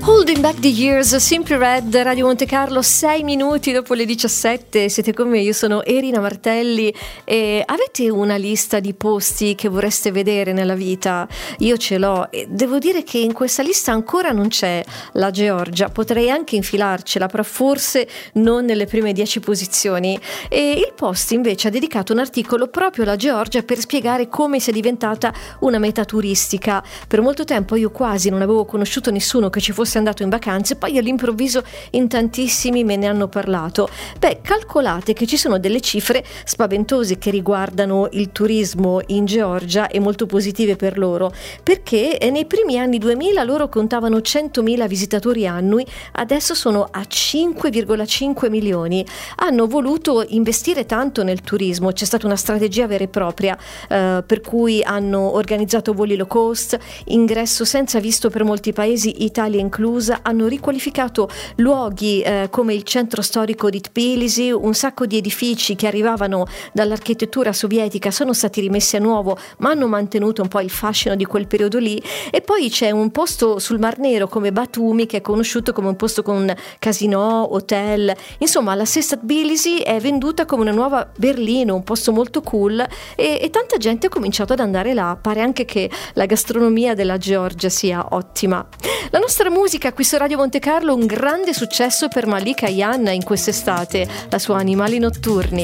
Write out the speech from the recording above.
Holding Back the Years, Simply Red, Radio Monte Carlo, 6 minuti dopo le 17, siete con me, io sono Erina Martelli e avete una lista di posti che vorreste vedere nella vita? Io ce l'ho e devo dire che in questa lista ancora non c'è la Georgia, potrei anche infilarcela, però forse non nelle prime 10 posizioni. E il Post invece ha dedicato un articolo proprio alla Georgia per spiegare come sia diventata una meta turistica. Per molto tempo io quasi non avevo conosciuto nessuno che ci fosse andato in vacanze, poi all'improvviso in tantissimi me ne hanno parlato. Calcolate che ci sono delle cifre spaventose che riguardano il turismo in Georgia e molto positive per loro, perché nei primi anni 2000 loro contavano 100.000 visitatori annui, adesso sono a 5,5 milioni. Hanno voluto investire tanto nel turismo, c'è stata una strategia vera e propria, per cui hanno organizzato voli low cost, ingresso senza visto per molti paesi, Italia inclusa, hanno riqualificato luoghi come il centro storico di Tbilisi, un sacco di edifici che arrivavano dall'architettura sovietica sono stati rimessi a nuovo ma hanno mantenuto un po' il fascino di quel periodo lì. E poi c'è un posto sul Mar Nero come Batumi che è conosciuto come un posto con casinò, hotel, insomma la stessa Tbilisi è venduta come una nuova Berlino, un posto molto cool e tanta gente ha cominciato ad andare là. Pare anche che la gastronomia della Georgia sia ottima. La nostra musica qui su Radio Monte Carlo, un grande successo per Malika Ayane in quest'estate, la sua Animali Notturni.